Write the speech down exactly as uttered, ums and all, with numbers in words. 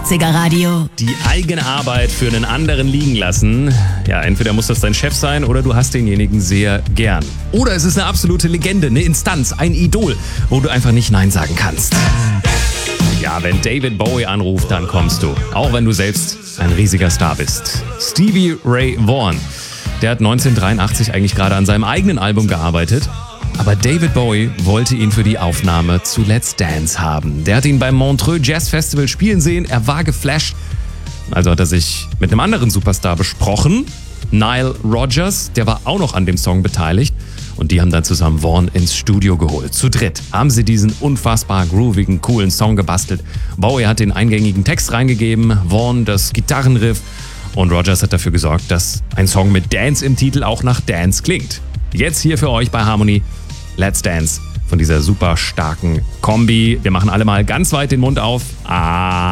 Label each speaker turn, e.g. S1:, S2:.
S1: achtziger Radio.
S2: Die eigene Arbeit für einen anderen liegen lassen. Ja, entweder muss das dein Chef sein oder du hast denjenigen sehr gern. Oder es ist eine absolute Legende, eine Instanz, ein Idol, wo du einfach nicht Nein sagen kannst. Ja, wenn David Bowie anruft, dann kommst du. Auch wenn du selbst ein riesiger Star bist. Stevie Ray Vaughan, der hat neunzehnhundertdreiundachtzig eigentlich gerade an seinem eigenen Album gearbeitet. Aber David Bowie wollte ihn für die Aufnahme zu Let's Dance haben. Der hat ihn beim Montreux Jazz Festival spielen sehen, er war geflasht. Also hat er sich mit einem anderen Superstar besprochen, Nile Rodgers, der war auch noch an dem Song beteiligt. Und die haben dann zusammen Vaughan ins Studio geholt. Zu dritt haben sie diesen unfassbar groovigen, coolen Song gebastelt. Bowie hat den eingängigen Text reingegeben, Vaughan das Gitarrenriff und Rodgers hat dafür gesorgt, dass ein Song mit Dance im Titel auch nach Dance klingt. Jetzt hier für euch bei Harmony Let's Dance von dieser super starken Kombi. Wir machen alle mal ganz weit den Mund auf. Ah.